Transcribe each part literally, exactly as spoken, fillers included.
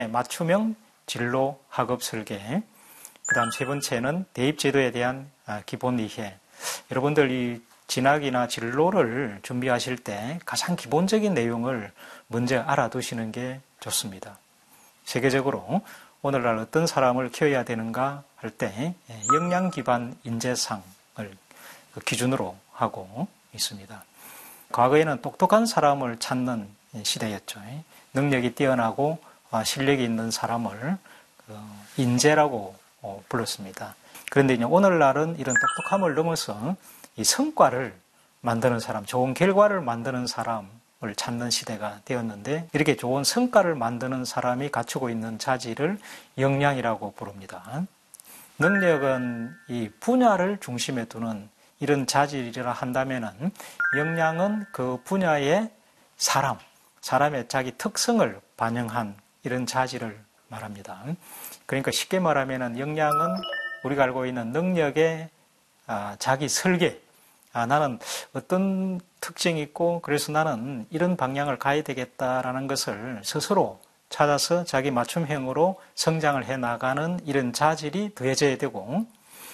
맞춤형 진로 학업 설계, 그 다음 세 번째는 대입제도에 대한 기본 이해. 여러분들 이 진학이나 진로를 준비하실 때 가장 기본적인 내용을 먼저 알아두시는 게 좋습니다. 세계적으로 오늘날 어떤 사람을 키워야 되는가 할 때 역량 기반 인재상을 기준으로 하고 있습니다. 과거에는 똑똑한 사람을 찾는 시대였죠. 능력이 뛰어나고 실력이 있는 사람을 인재라고 불렀습니다. 그런데 이제 오늘날은 이런 똑똑함을 넘어서 이 성과를 만드는 사람, 좋은 결과를 만드는 사람을 찾는 시대가 되었는데, 이렇게 좋은 성과를 만드는 사람이 갖추고 있는 자질을 역량이라고 부릅니다. 능력은 이 분야를 중심에 두는 이런 자질이라 한다면은, 역량은 그 분야의 사람, 사람의 자기 특성을 반영한 이런 자질을 말합니다. 그러니까 쉽게 말하면은 역량은 우리가 알고 있는 능력의 아, 자기 설계, 아, 나는 어떤 특징이 있고 그래서 나는 이런 방향을 가야 되겠다라는 것을 스스로 찾아서 자기 맞춤형으로 성장을 해나가는 이런 자질이 더해져야 되고,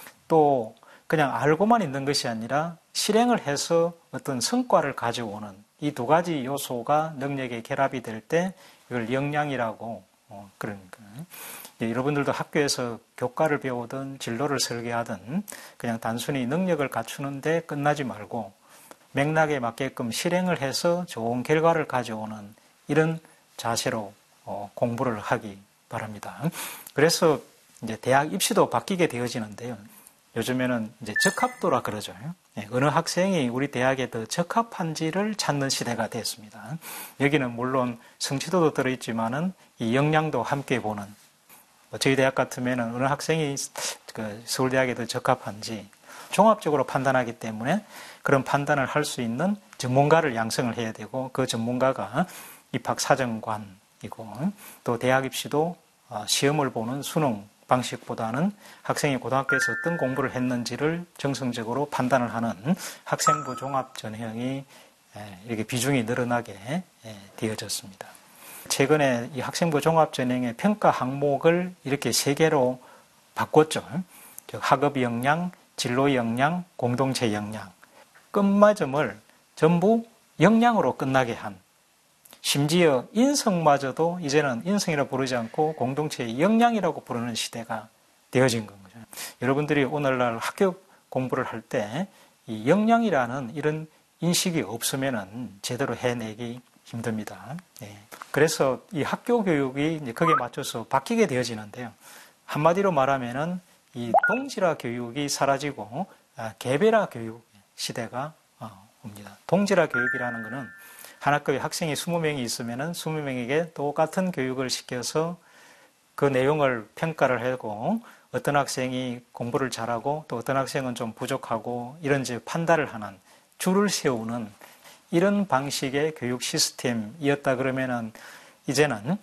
또 그냥 알고만 있는 것이 아니라 실행을 해서 어떤 성과를 가져오는 이 두 가지 요소가 능력의 결합이 될 때 이걸 역량이라고 어, 그런 거예요. 여러분들도 학교에서 교과를 배우든 진로를 설계하든 그냥 단순히 능력을 갖추는데 끝나지 말고 맥락에 맞게끔 실행을 해서 좋은 결과를 가져오는 이런 자세로 어, 공부를 하기 바랍니다. 그래서 이제 대학 입시도 바뀌게 되어지는데요. 요즘에는 이제 적합도라 그러죠. 어느 학생이 우리 대학에 더 적합한지를 찾는 시대가 됐습니다. 여기는 물론 성취도도 들어있지만은 이 역량도 함께 보는, 저희 대학 같으면은 어느 학생이 그 서울대학에 더 적합한지 종합적으로 판단하기 때문에 그런 판단을 할 수 있는 전문가를 양성을 해야 되고, 그 전문가가 입학 사정관이고, 또 대학 입시도 시험을 보는 수능 방식보다는 학생이 고등학교에서 어떤 공부를 했는지를 정성적으로 판단을 하는 학생부 종합 전형이 이렇게 비중이 늘어나게 되어졌습니다. 최근에 이 학생부 종합 전형의 평가 항목을 이렇게 세 개로 바꿨죠. 즉 학업 역량, 진로 역량, 공동체 역량. 끝마점을 전부 역량으로 끝나게 한, 심지어 인성마저도 이제는 인성이라고 부르지 않고 공동체의 역량이라고 부르는 시대가 되어진 건 거죠. 여러분들이 오늘날 학교 공부를 할 때 이 역량이라는 이런 인식이 없으면은 제대로 해내기 힘듭니다. 예. 그래서 이 학교 교육이 이제 거기에 맞춰서 바뀌게 되어지는데요. 한마디로 말하면은 이 동질화 교육이 사라지고 개별화 교육 시대가 옵니다. 동질화 교육이라는 것은 한 학교에 학생이 이십 명이 있으면은 이십 명에게 똑같은 교육을 시켜서 그 내용을 평가를 하고, 어떤 학생이 공부를 잘하고 또 어떤 학생은 좀 부족하고 이런 이제 판단을 하는, 줄을 세우는 이런 방식의 교육 시스템이었다 그러면은, 이제는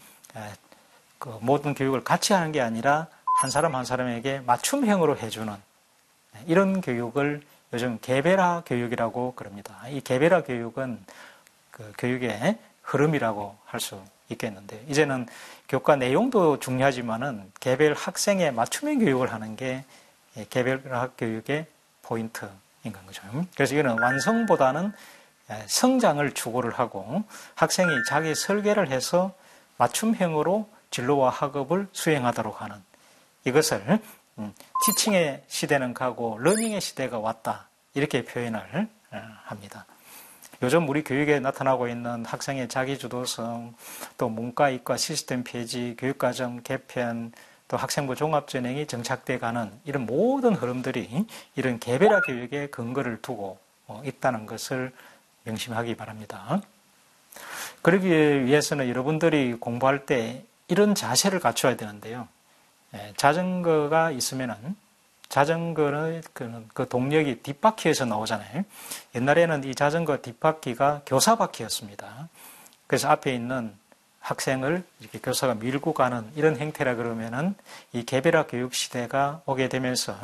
그 모든 교육을 같이 하는 게 아니라 한 사람 한 사람에게 맞춤형으로 해주는 이런 교육을 요즘 개별화 교육이라고 그럽니다. 이 개별화 교육은 그 교육의 흐름이라고 할 수 있겠는데, 이제는 교과 내용도 중요하지만은 개별 학생에 맞춤형 교육을 하는 게 개별화 교육의 포인트인 거죠. 그래서 이거는 완성보다는 성장을 추구를 하고, 학생이 자기 설계를 해서 맞춤형으로 진로와 학업을 수행하도록 하는, 이것을 티칭의 시대는 가고 러닝의 시대가 왔다, 이렇게 표현을 합니다. 요즘 우리 교육에 나타나고 있는 학생의 자기주도성, 또 문과, 이과 시스템 폐지, 교육과정 개편, 또 학생부 종합전형이 정착돼가는 이런 모든 흐름들이 이런 개별화 교육에 근거를 두고 있다는 것을 명심하기 바랍니다. 그러기 위해서는 여러분들이 공부할 때 이런 자세를 갖춰야 되는데요. 자전거가 있으면은 자전거는 그 동력이 뒷바퀴에서 나오잖아요. 옛날에는 이 자전거 뒷바퀴가 교사바퀴였습니다. 그래서 앞에 있는 학생을 이렇게 교사가 밀고 가는 이런 행태라 그러면은 이 개별화 교육 시대가 오게 되면서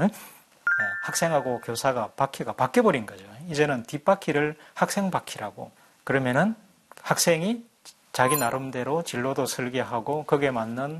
학생하고 교사가 바퀴가 바뀌어버린 거죠. 이제는 뒷바퀴를 학생 바퀴라고, 그러면은 학생이 자기 나름대로 진로도 설계하고 거기에 맞는